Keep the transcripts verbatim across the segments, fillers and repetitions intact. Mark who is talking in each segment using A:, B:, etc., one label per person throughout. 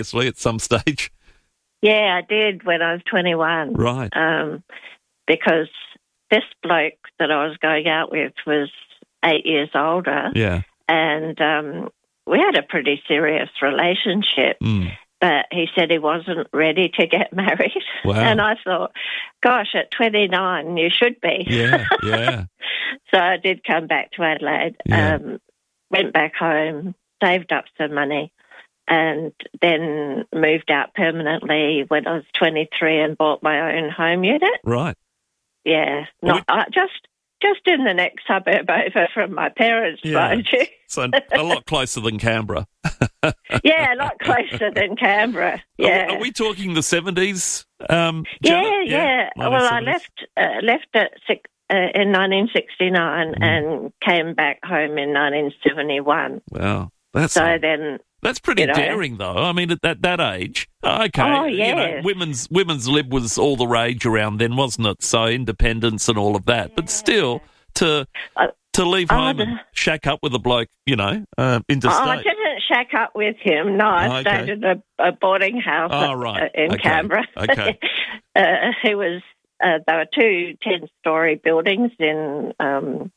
A: obviously, at some stage.
B: Yeah, I did when I was twenty-one.
A: Right.
B: Um, because this bloke that I was going out with was eight years older.
A: Yeah.
B: And um, we had a pretty serious relationship.
A: Mm.
B: But he said he wasn't ready to get married.
A: Wow.
B: And I thought, gosh, at twenty-nine, you should be.
A: Yeah, yeah.
B: So I did come back to Adelaide,
A: Yeah.
B: um, went back home, saved up some money, and then moved out permanently when I was twenty-three and bought my own home unit.
A: Right.
B: Yeah, not uh, just just in the next suburb over from my parents,
A: Yeah.
B: mind you.
A: So a lot closer than Canberra.
B: Yeah, a lot closer than Canberra. Yeah.
A: Are, are we talking the seventies? Um,
B: Yeah,
A: Janet?
B: yeah. Well, I
A: nineteen seventies?
B: left uh, left at six, uh, in nineteen sixty-nine
A: Mm.
B: and came back home in nineteen seventy-one.
A: Wow. That's
B: So then,
A: That's pretty
B: you know.
A: daring, though. I mean, at that, that age, okay.
B: Oh,
A: You know,
B: yes.
A: women's women's lib was all the rage around then, wasn't it? So independence and all of that. But still, to
B: Uh,
A: to leave
B: oh,
A: home
B: the-
A: and shack up with a bloke, you know, uh, interstate.
B: oh, I didn't shack up with him. No, I
A: Oh, okay.
B: stayed in a, a boarding house
A: Oh,
B: at-
A: right.
B: uh, in
A: Okay.
B: Canberra.
A: Okay.
B: uh, it was uh, there were two ten-story buildings in um,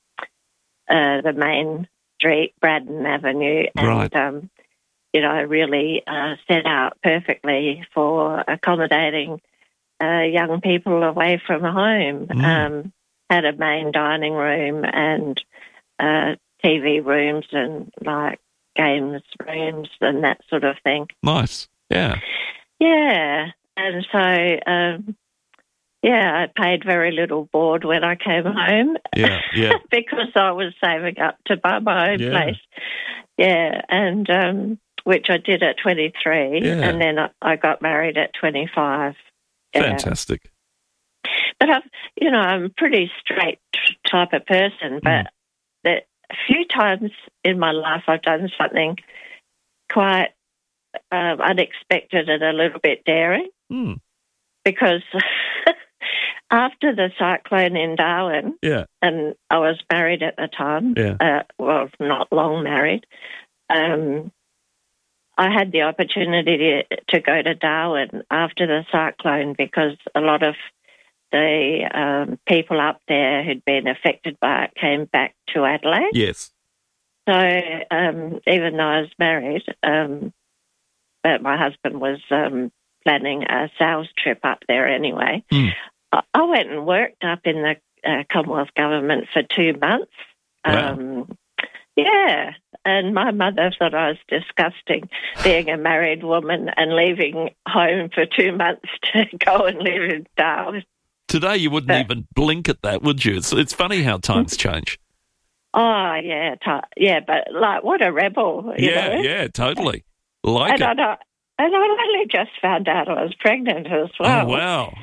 B: uh, the main street, Braddon Avenue, and
A: Right.
B: um, you know, really uh, set out perfectly for accommodating uh, young people away from home.
A: Mm.
B: Um, had a main dining room and uh, T V rooms and like games rooms and that sort of thing.
A: Nice. Yeah.
B: Yeah, and so um, yeah, I paid very little board when I came home.
A: Yeah. Yeah.
B: Because I was saving up to buy my own
A: Yeah.
B: place. Yeah, and um, which I did at twenty-three,
A: Yeah.
B: and then I, I got married at twenty-five. Yeah.
A: Fantastic.
B: But I've, you know, I'm a pretty straight type of person, but the, a few times in my life I've done something quite um, unexpected and a little bit daring,
A: Mm.
B: because after the cyclone in Darwin,
A: Yeah.
B: and I was married at the time,
A: Yeah.
B: uh, well, not long married, um, I had the opportunity to, to go to Darwin after the cyclone because a lot of the um, people up there who'd been affected by it came back to Adelaide.
A: Yes.
B: So um, even though I was married, um, but my husband was um, planning a sales trip up there anyway,
A: Mm.
B: I, I went and worked up in the uh, Commonwealth Government for two months.
A: Wow.
B: Um, yeah, and my mother thought I was disgusting being a married woman and leaving home for two months to go and live in Darwin.
A: Today you wouldn't
B: But-
A: even blink at that, would you? It's, it's funny how times change.
B: Oh, yeah, t- yeah, but like, what a rebel, you
A: Yeah,
B: know?
A: yeah, totally. Like
B: And
A: it.
B: I, don't- and I only just found out I was pregnant as well.
A: Oh, wow.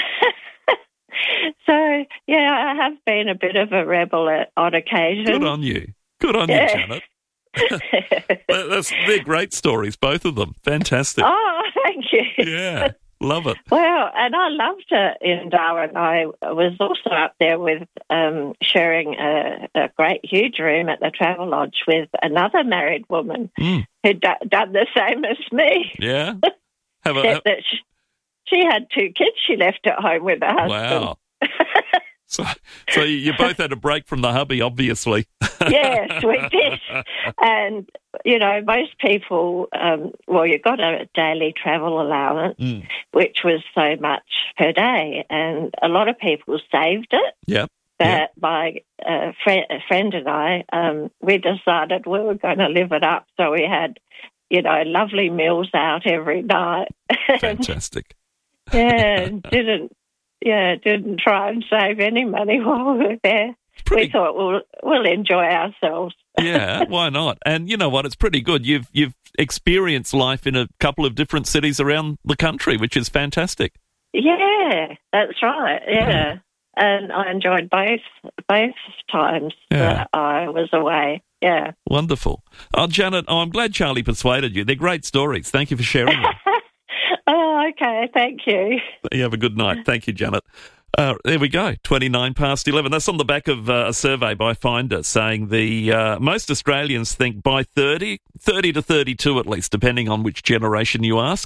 B: So, yeah, I have been a bit of a rebel at, on occasion.
A: Good on you. Good on
B: Yeah.
A: you, Janet. That- That's, they're great stories, both of them. Fantastic.
B: Oh, thank you.
A: Yeah, love it.
B: Well, and I loved it in Darwin. I was also up there with um, sharing a, a great, huge room at the Travel Lodge with another married woman
A: Mm.
B: who'd d- done the same as me.
A: Yeah. Have a,
B: Except that she, she had two kids she left at home with her husband.
A: wow. So, so you both had a break from the hubby, obviously.
B: Yes, we did. And, you know, most people, um, well, you got a daily travel allowance,
A: Mm.
B: which was so much per day. And a lot of people saved it.
A: Yep.
B: But
A: Yeah.
B: my uh, friend, a friend and I, um, we decided we were going to live it up. So we had, you know, lovely meals out every night.
A: Fantastic.
B: yeah, and didn't, yeah, didn't try and save any money while we were there.
A: Pretty
B: We thought we'll we'll enjoy ourselves.
A: Yeah, why not? And you know what? It's pretty good. You've you've experienced life in a couple of different cities around the country, which is fantastic.
B: Yeah, that's right. Yeah, and I enjoyed both both times
A: Yeah.
B: that I was away. Yeah.
A: Wonderful. Oh, Janet, oh, I'm glad Charlie persuaded you. They're great stories. Thank you for sharing them.
B: Oh, okay. Thank you.
A: You have a good night. Thank you, Janet. Uh, there we go, twenty-nine past eleven. That's on the back of uh, a survey by Finder saying the uh, most Australians think by thirty, thirty to thirty-two at least, depending on which generation you ask,